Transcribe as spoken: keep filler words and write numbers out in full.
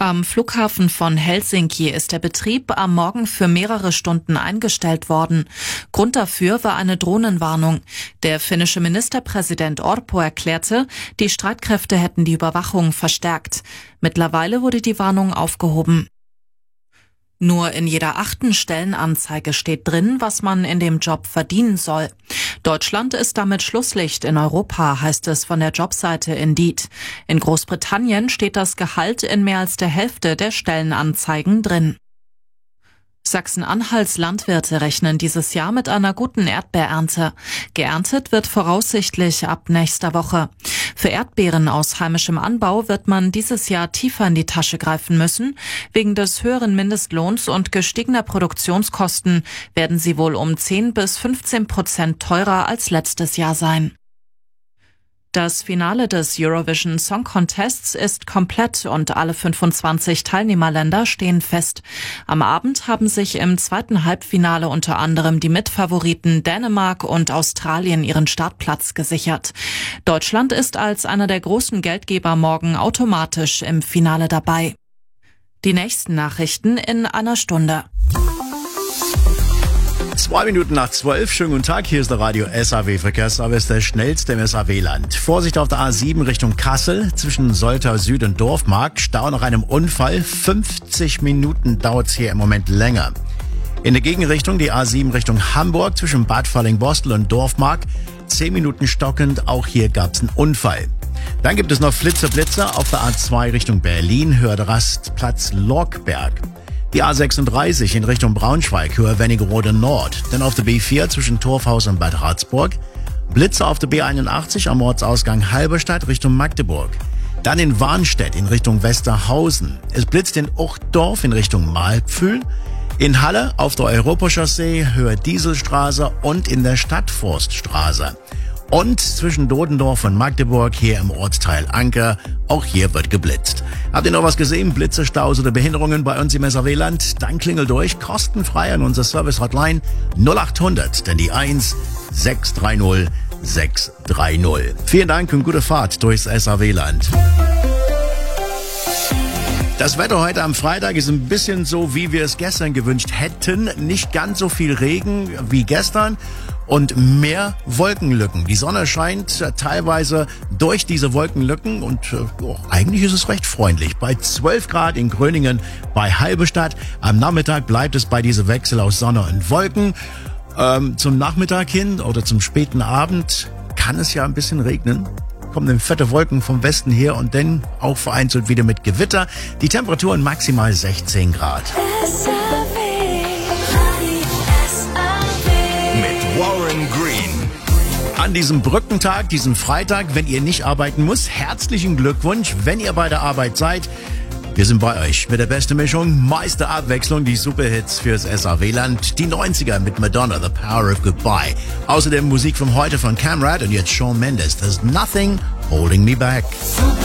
Am Flughafen von Helsinki ist der Betrieb am Morgen für mehrere Stunden eingestellt worden. Grund dafür war eine Drohnenwarnung. Der finnische Ministerpräsident Orpo erklärte, die Streitkräfte hätten die Überwachung verstärkt. Mittlerweile wurde die Warnung aufgehoben. Nur in jeder achten Stellenanzeige steht drin, was man in dem Job verdienen soll. Deutschland ist damit Schlusslicht in Europa, heißt es von der Jobseite Indeed. In Großbritannien steht das Gehalt in mehr als der Hälfte der Stellenanzeigen drin. Sachsen-Anhalts Landwirte rechnen dieses Jahr mit einer guten Erdbeerernte. Geerntet wird voraussichtlich ab nächster Woche. Für Erdbeeren aus heimischem Anbau wird man dieses Jahr tiefer in die Tasche greifen müssen. Wegen des höheren Mindestlohns und gestiegener Produktionskosten werden sie wohl um zehn bis fünfzehn Prozent teurer als letztes Jahr sein. Das Finale des Eurovision Song Contests ist komplett und alle fünfundzwanzig Teilnehmerländer stehen fest. Am Abend haben sich im zweiten Halbfinale unter anderem die Mitfavoriten Dänemark und Australien ihren Startplatz gesichert. Deutschland ist als einer der großen Geldgeber morgen automatisch im Finale dabei. Die nächsten Nachrichten in einer Stunde. Zwei Minuten nach zwölf, schönen guten Tag, hier ist der Radio S A W Verkehrsservice, der schnellste im S A W-Land. Vorsicht auf der A sieben Richtung Kassel, zwischen Soltau Süd und Dorfmark, Stau nach einem Unfall, fünfzig Minuten dauert's hier im Moment länger. In der Gegenrichtung die A sieben Richtung Hamburg, zwischen Bad Falling-Bostel und Dorfmark, zehn Minuten stockend, auch hier gab's einen Unfall. Dann gibt es noch Flitzer Blitzer auf der A zwei Richtung Berlin, Höhe der Rastplatz Lorkberg. Die A sechsunddreißig in Richtung Braunschweig, Höhe Wernigerode Nord. Dann auf der B vier zwischen Torfhaus und Bad Harzburg. Blitzer auf der B einundachtzig am Ortsausgang Halberstadt Richtung Magdeburg. Dann in Warnstedt in Richtung Westerhausen. Es blitzt in Uchtdorf in Richtung Mahlpfühl. In Halle auf der Europachaussee, Höhe Dieselstraße und in der Stadtforststraße. Und zwischen Dodendorf und Magdeburg hier im Ortsteil Anker, auch hier wird geblitzt. Habt ihr noch was gesehen? Blitze, Staus oder Behinderungen bei uns im S A W-Land? Dann klingel durch, kostenfrei an unser Service-Hotline null achthundert, denn die eins sechs drei null sechs drei null. Vielen Dank und gute Fahrt durchs S A W-Land. Das Wetter heute am Freitag ist ein bisschen so, wie wir es gestern gewünscht hätten. Nicht ganz so viel Regen wie gestern und mehr Wolkenlücken. Die Sonne scheint teilweise durch diese Wolkenlücken und äh, oh, eigentlich ist es recht freundlich. Bei zwölf Grad in Gröningen bei Halberstadt. Am Nachmittag bleibt es bei diesem Wechsel aus Sonne und Wolken. Ähm, zum Nachmittag hin oder zum späten Abend kann es ja ein bisschen regnen. Kommen dann fette Wolken vom Westen her und dann auch vereinzelt wieder mit Gewitter. Die Temperaturen maximal sechzehn Grad. Mit Warren Green. An diesem Brückentag, diesem Freitag, wenn ihr nicht arbeiten müsst, herzlichen Glückwunsch, wenn ihr bei der Arbeit seid. Wir sind bei euch mit der besten Mischung, meiste Abwechslung, die Superhits fürs S A W-Land, die neunziger mit Madonna, The Power of Goodbye. Außerdem Musik von heute von Camrad und jetzt Shawn Mendes, There's Nothing Holding Me Back.